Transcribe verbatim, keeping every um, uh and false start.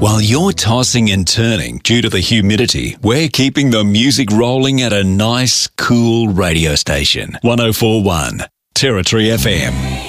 While you're tossing and turning due to the humidity, we're keeping the music rolling at a nice, cool radio station. one oh four point one Territory F M.